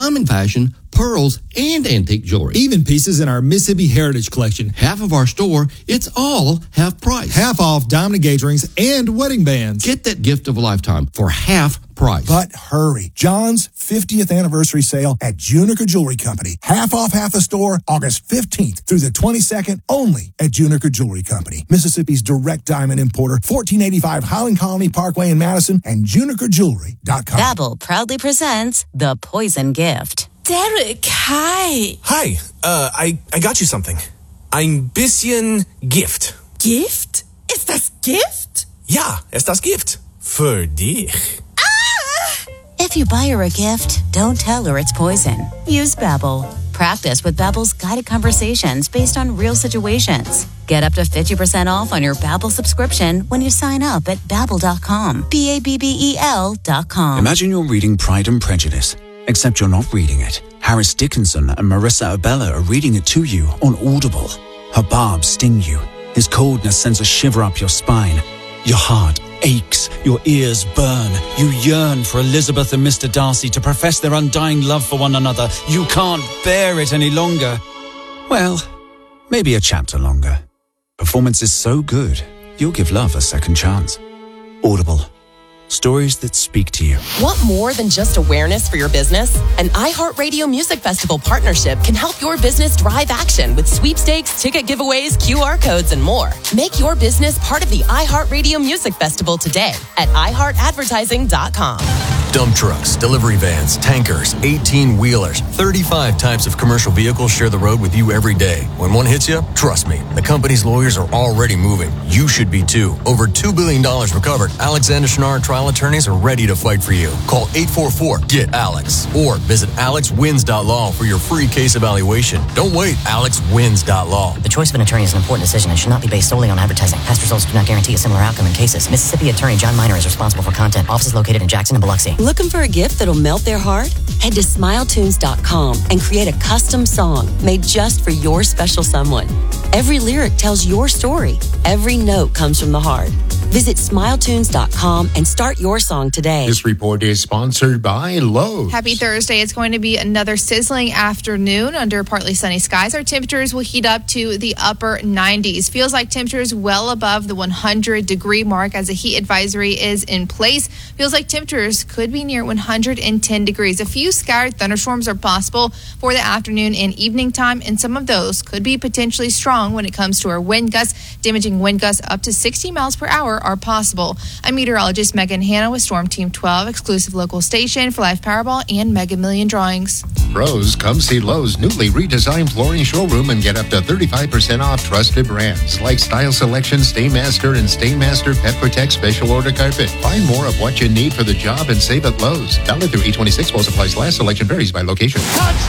diamond fashion, pearls, and antique jewelry. Even pieces in our Mississippi Heritage Collection. Half of our store, it's all half price. Half off diamond engagement rings and wedding bands. Get that gift of a lifetime for half price. But hurry. John's 50th anniversary sale at Juniker Jewelry Company. Half off half the store, August 15th through the 22nd, only at Juniker Jewelry Company. Mississippi's direct diamond importer, 1485 Highland Colony Parkway in Madison, and JunikerJewelry.com. Babbel proudly presents The Poison Gift. Derek, hi. Hi, I got you something. Ein bisschen Gift. Gift? Ist das Gift? Ja, ist das Gift. Für dich. If you buy her a gift, don't tell her it's poison. Use Babbel. Practice with Babbel's guided conversations based on real situations. Get up to 50% off on your Babbel subscription when you sign up at Babbel.com. Babbel.com. Imagine you're reading Pride and Prejudice, except you're not reading it. Harris Dickinson and Marissa Abella are reading it to you on Audible. Her barbs sting you. His coldness sends a shiver up your spine. Your heart aches, your ears burn. You yearn for Elizabeth and Mr. Darcy to profess their undying love for one another. You can't bear it any longer. Well, maybe a chapter longer. Performance is so good, you'll give love a second chance. Audible. Stories that speak to you. Want more than just awareness for your business? An iHeartRadio Music Festival partnership can help your business drive action with sweepstakes, ticket giveaways, QR codes, and more. Make your business part of the iHeartRadio Music Festival today at iHeartAdvertising.com. Dump trucks, delivery vans, tankers, 18-wheelers, 35 types of commercial vehicles share the road with you every day. When one hits you, trust me, the company's lawyers are already moving. You should be too. Over $2 billion recovered. Alexander Schnarr trial attorneys are ready to fight for you. Call 844-GET-ALEX or visit alexwins.law for your free case evaluation. Don't wait. alexwins.law. The choice of an attorney is an important decision and should not be based solely on advertising. Past results do not guarantee a similar outcome in cases. Mississippi Attorney John Miner is responsible for content. Office is located in Jackson and Biloxi. Looking for a gift that'll melt their heart? Head to SmileTunes.com and create a custom song made just for your special someone. Every lyric tells your story. Every note comes from the heart. Visit SmileTunes.com and start your song today. This report is sponsored by Lowe's. Happy Thursday. It's going to be another sizzling afternoon under partly sunny skies. Our temperatures will heat up to the upper 90s. Feels like temperatures well above the 100-degree mark as a heat advisory is in place. Feels like temperatures could be near 110 degrees. A few scattered thunderstorms are possible for the afternoon and evening time, and some of those could be potentially strong when it comes to our wind gusts. Damaging wind gusts up to 60 miles per hour are possible. I'm meteorologist Megan Hanna with Storm Team 12, exclusive local station for Live Powerball and Mega Million drawings. Pros, come see Lowe's newly redesigned flooring showroom and get up to 35% off trusted brands like Style Selection, Stainmaster, and Stainmaster Pet Protect Special Order Carpet. Find more of what you need for the job and save at Lowe's. Valid through 8/26 while supplies last. Selection varies by location.